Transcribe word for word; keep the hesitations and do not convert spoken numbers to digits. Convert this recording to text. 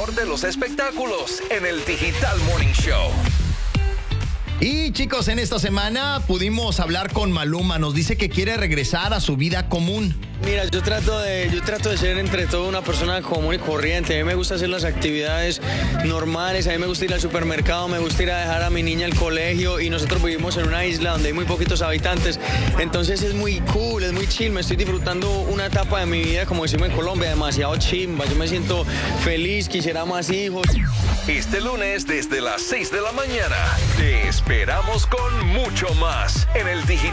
mejor de los espectáculos en el Digital Morning Show. Y chicos, en esta semana pudimos hablar con Maluma. Nos dice que quiere regresar a su vida común. Mira, yo trato de yo trato de ser entre todo una persona común y corriente. A mí me gusta hacer las actividades normales, a mí me gusta ir al supermercado, me gusta ir a dejar a mi niña al colegio y nosotros vivimos en una isla donde hay muy poquitos habitantes. Entonces es muy cool, es muy chill, me estoy disfrutando una etapa de mi vida, como decimos en Colombia, demasiado chimba. Yo me siento feliz, quisiera más hijos. Este lunes desde las seis de la mañana te esperamos con mucho más en el Digital